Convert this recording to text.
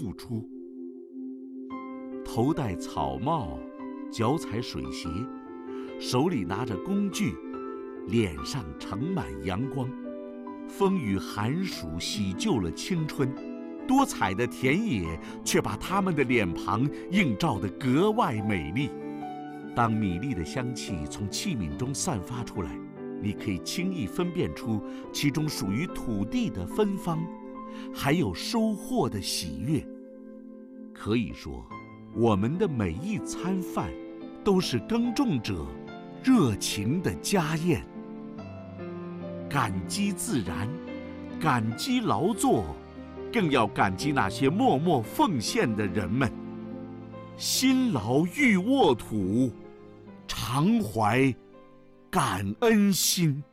付出。头戴草帽，脚踩水鞋，手里拿着工具，脸上盛满阳光。风雨寒暑洗旧了青春，多彩的田野却把他们的脸庞映照得格外美丽。当米粒的香气从器皿中散发出来，你可以轻易分辨出其中属于土地的芬芳，还有收获的喜悦。可以说，我们的每一餐饭都是耕种者热情的家宴。感激自然，感激劳作，更要感激那些默默奉献的人们。辛劳欲沃土，常怀感恩心。